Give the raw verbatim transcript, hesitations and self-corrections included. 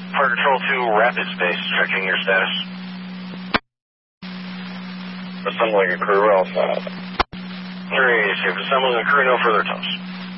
Fire Control two, Rapid Space, checking your status. Assembling a crew, Alpha. three eighty-six, assembling a crew, no further toast.